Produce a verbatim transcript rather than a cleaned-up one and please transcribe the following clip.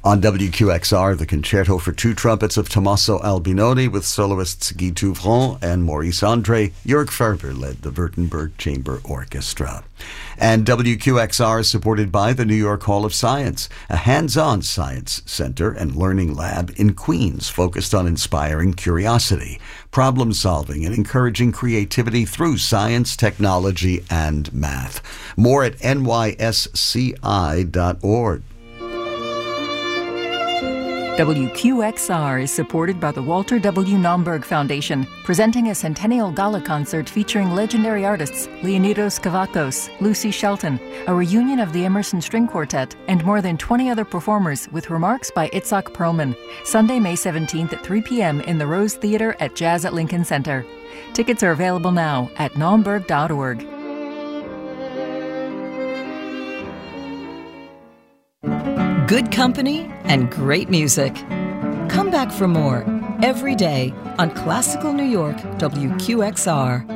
On W Q X R, the concerto for two trumpets of Tommaso Albinoni with soloists Guy Touvron and Maurice Andre. Jörg Ferber led the Württemberg Chamber Orchestra. And W Q X R is supported by the New York Hall of Science, a hands-on science center and learning lab in Queens focused on inspiring curiosity, problem-solving, and encouraging creativity through science, technology, and math. More at N Y S C I dot org. W Q X R is supported by the Walter W. Naumburg Foundation, presenting a Centennial Gala concert featuring legendary artists Leonidos Kavakos, Lucy Shelton, a reunion of the Emerson String Quartet, and more than twenty other performers with remarks by Itzhak Perlman. Sunday, May seventeenth at three p.m. in the Rose Theater at Jazz at Lincoln Center. Tickets are available now at naumburg dot org. Good company and great music. Come back for more every day on Classical New York W Q X R.